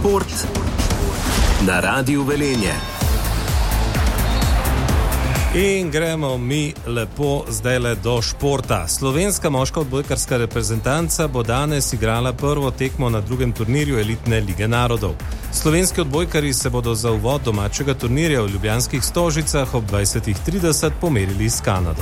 Šport na Radiu Velenje. In gremo mi lepo zdajle do športa. Slovenska moška odbojkarska reprezentanca bo danes igrala prvo tekmo na drugem turnirju elitne lige narodov. Slovenski odbojkarji se bodo za uvod domačega turnirja v Ljubljanskih Stožicah ob 20:30 pomerili s Kanado.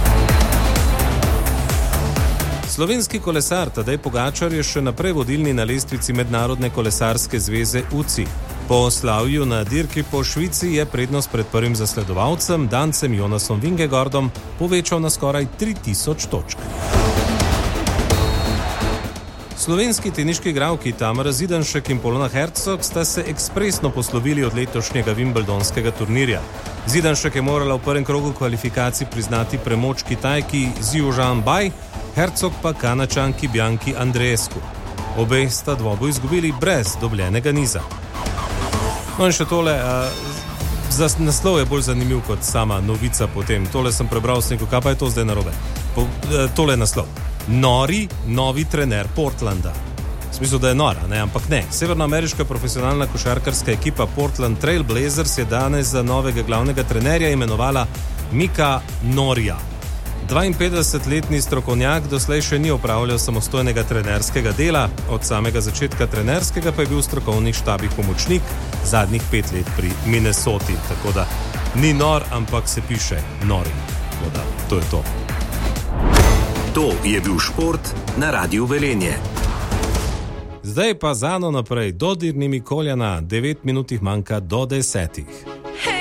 Slovenski kolesar Tadej Pogačar je še naprej vodilni na lestvici Mednarodne kolesarske zveze UCI. Po slavju na dirki po Švici je prednost pred prvim zasledovalcem, Dancem Jonasom Vingegaardom, povečal na skoraj 3000 točk. Slovenski teniški igralki Tamara Zidanšek in Polona Hercog sta se ekspresno poslovili od letošnjega Wimbledonskega turnirja. Zidanšek je morala v prvem krogu kvalifikacij priznati premoč Kitajki Zhou Zhanbai, Hercog pa Kanačanki Bianki Andreescu. Obe sta dvoboj izgubili brez dobljenega niza. No in še tole, naslov je bolj zanimiv kot sama novica potem. Tole sem prebral v sneku, kaj pa je to zdaj narobe? Tole je naslov. Nori novi trener Portlanda. V smislu, da je nora, ne? Ampak ne. Severnoameriška profesionalna košarkarska ekipa Portland Trail Blazers je danes za novega glavnega trenerja imenovala Mika Norija. 52-letni strokovnjak doslej še ni opravljal samostojnega trenerskega dela, od samega začetka trenerskega pa je bil v strokovnih štabih pomočnik zadnjih 5 let pri Minnesoti, tako da ni nor, ampak se piše Nori. Tako da, to je to. To je bil šport na Radiu Velenje. Zdaj pa z Ano naprej, do Dirni Mikoljana, 9 minut manjka do 10.